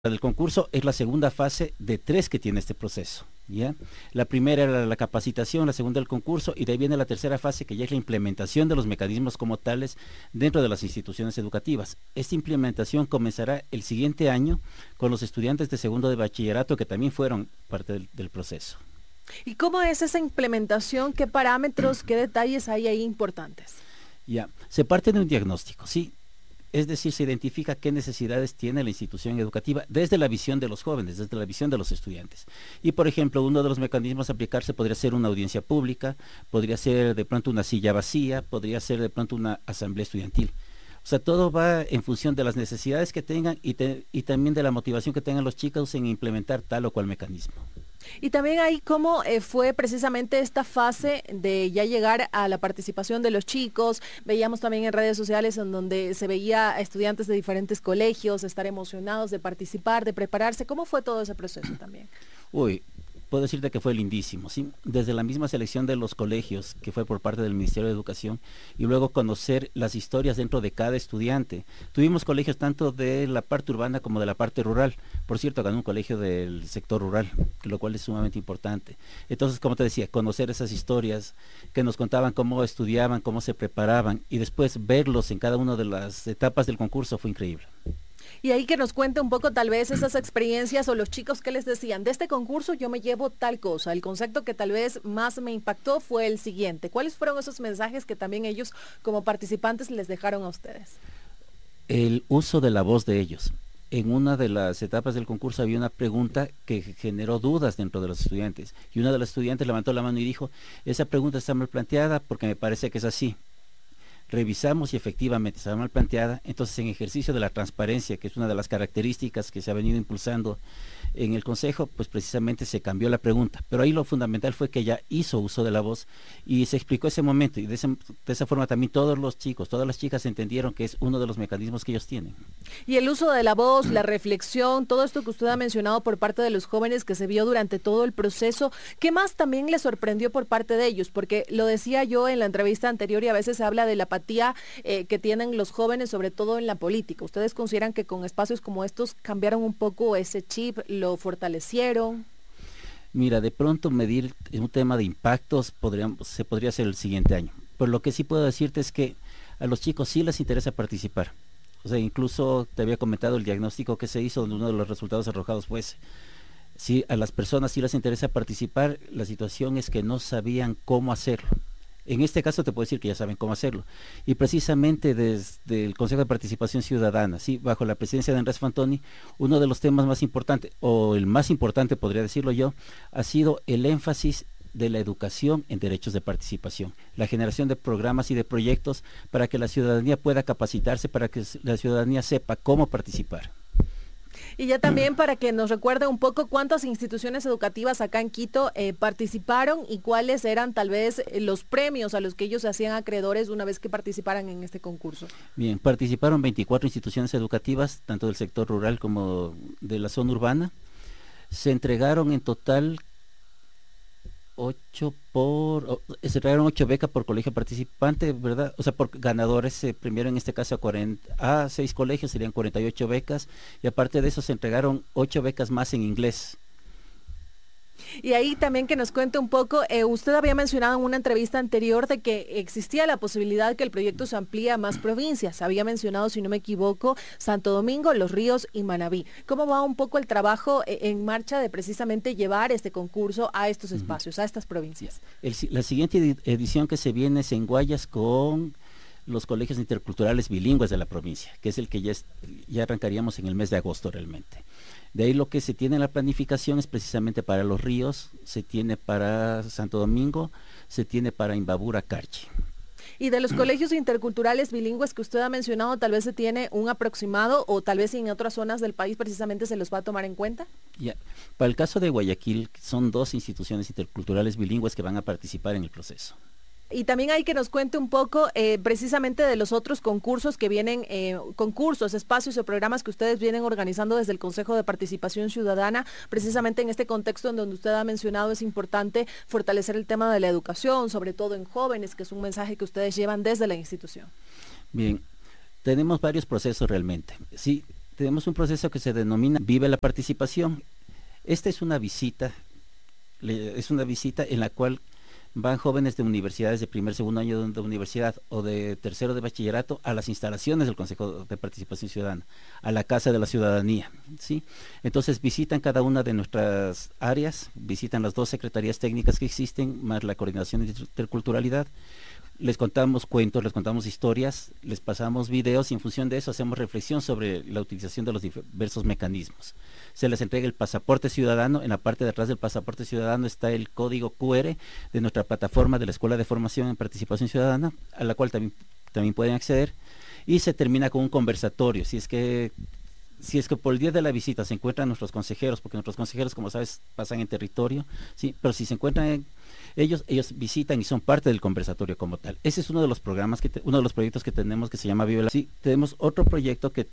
del concurso es la segunda fase de 3 que tiene este proceso, ¿ya? La primera era la capacitación, la segunda el concurso, y de ahí viene la tercera fase, que ya es la implementación de los mecanismos como tales dentro de las instituciones educativas. Esta implementación comenzará el siguiente año con los estudiantes de segundo de bachillerato, que también fueron parte del proceso. ¿Y cómo es esa implementación? ¿Qué parámetros, qué detalles hay ahí importantes? Ya, se parte de un diagnóstico, ¿sí? Es decir, se identifica qué necesidades tiene la institución educativa desde la visión de los jóvenes, desde la visión de los estudiantes. Y, por ejemplo, uno de los mecanismos a aplicarse podría ser una audiencia pública, podría ser de pronto una silla vacía, podría ser de pronto una asamblea estudiantil. O sea, todo va en función de las necesidades que tengan y también de la motivación que tengan los chicos en implementar tal o cual mecanismo. Y también ahí cómo fue precisamente esta fase de ya llegar a la participación de los chicos. Veíamos también en redes sociales en donde se veía a estudiantes de diferentes colegios estar emocionados de participar, de prepararse. ¿Cómo fue todo ese proceso también? Uy, puedo decirte que fue lindísimo, ¿sí? Desde la misma selección de los colegios, que fue por parte del Ministerio de Educación, y luego conocer las historias dentro de cada estudiante. Tuvimos colegios tanto de la parte urbana como de la parte rural. Por cierto, ganó un colegio del sector rural, lo cual es sumamente importante. Entonces, como te decía, conocer esas historias que nos contaban cómo estudiaban, cómo se preparaban, y después verlos en cada una de las etapas del concurso fue increíble. Y ahí que nos cuente un poco tal vez esas experiencias o los chicos que les decían, de este concurso yo me llevo tal cosa. El concepto que tal vez más me impactó fue el siguiente. ¿Cuáles fueron esos mensajes que también ellos como participantes les dejaron a ustedes? El uso de la voz de ellos. En una de las etapas del concurso había una pregunta que generó dudas dentro de los estudiantes. Y una de las estudiantes levantó la mano y dijo, esa pregunta está mal planteada porque me parece que es así. Revisamos y efectivamente estaba mal planteada. Entonces, en ejercicio de la transparencia, que es una de las características que se ha venido impulsando en el Consejo, pues precisamente se cambió la pregunta. Pero ahí lo fundamental fue que ella hizo uso de la voz y se explicó ese momento. Y de esa forma también todos los chicos, todas las chicas entendieron que es uno de los mecanismos que ellos tienen. Y el uso de la voz, la reflexión, todo esto que usted ha mencionado por parte de los jóvenes que se vio durante todo el proceso, ¿qué más también les sorprendió por parte de ellos? Porque lo decía yo en la entrevista anterior y a veces se habla de la apatía que tienen los jóvenes, sobre todo en la política. ¿Ustedes consideran que con espacios como estos cambiaron un poco ese chip, lo fortalecieron? Mira, de pronto medir un tema de impactos se podría hacer el siguiente año. Pero lo que sí puedo decirte es que a los chicos sí les interesa participar. O sea, incluso te había comentado el diagnóstico que se hizo, donde uno de los resultados arrojados fue ese. Sí, a las personas sí les interesa participar, la situación es que no sabían cómo hacerlo. En este caso te puedo decir que ya saben cómo hacerlo. Y precisamente desde el Consejo de Participación Ciudadana, ¿sí? Bajo la presidencia de Andrés Fantoni, uno de los temas más importantes, o el más importante podría decirlo yo, ha sido el énfasis de la educación en derechos de participación, la generación de programas y de proyectos para que la ciudadanía pueda capacitarse, para que la ciudadanía sepa cómo participar. Y ya también para que nos recuerde un poco cuántas instituciones educativas acá en Quito participaron y cuáles eran tal vez los premios a los que ellos se hacían acreedores una vez que participaran en este concurso. Bien, participaron 24 instituciones educativas, tanto del sector rural como de la zona urbana. Se entregaron en total se entregaron 8 becas por colegio participante, ¿verdad? O sea, por ganadores se premiaron en este caso a 6 colegios, serían 48 becas, y aparte de eso se entregaron 8 becas más en inglés. Y ahí también que nos cuente un poco, usted había mencionado en una entrevista anterior de que existía la posibilidad de que el proyecto se amplíe a más provincias. Había mencionado, si no me equivoco, Santo Domingo, Los Ríos y Manabí. ¿Cómo va un poco el trabajo en marcha de precisamente llevar este concurso a estos espacios, a estas provincias? La siguiente edición que se viene es en Guayas con los colegios interculturales bilingües de la provincia, que es el que ya arrancaríamos en el mes de agosto realmente. De ahí lo que se tiene en la planificación es precisamente para Los Ríos, se tiene para Santo Domingo, se tiene para Imbabura, Carchi. Y de los colegios interculturales bilingües que usted ha mencionado, tal vez se tiene un aproximado o tal vez en otras zonas del país precisamente se los va a tomar en cuenta. Ya. Para el caso de Guayaquil, son 2 instituciones interculturales bilingües que van a participar en el proceso. Y también hay que nos cuente un poco precisamente de los otros concursos que vienen, concursos, espacios o programas que ustedes vienen organizando desde el Consejo de Participación Ciudadana, precisamente en este contexto en donde usted ha mencionado es importante fortalecer el tema de la educación, sobre todo en jóvenes, que es un mensaje que ustedes llevan desde la institución. Bien, tenemos varios procesos realmente. Sí, tenemos un proceso que se denomina Vive la Participación. Esta es una visita en la cual van jóvenes de universidades de primer, segundo año de universidad o de tercero de bachillerato a las instalaciones del Consejo de Participación Ciudadana, a la Casa de la Ciudadanía, ¿sí? Entonces visitan cada una de nuestras áreas, visitan las 2 secretarías técnicas que existen, más la coordinación de interculturalidad. Les contamos cuentos, les contamos historias, les pasamos videos y en función de eso hacemos reflexión sobre la utilización de los diversos mecanismos. Se les entrega el pasaporte ciudadano, en la parte de atrás del pasaporte ciudadano está el código QR de nuestra plataforma de la Escuela de Formación en Participación Ciudadana, a la cual también pueden acceder, y se termina con un conversatorio. Si es que por el día de la visita se encuentran nuestros consejeros, porque nuestros consejeros, como sabes, pasan en territorio, ¿sí? Pero si se encuentran ellos visitan y son parte del conversatorio como tal. Ese es uno de los programas, uno de los proyectos que tenemos que se llama Vive la... Sí, tenemos otro proyecto que